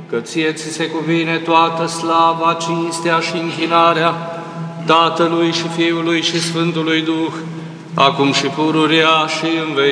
că ție ți se cuvine toată slava, cinstea și închinarea Tatălui și Fiului și Sfântului Duh, acum și pururea și în veci.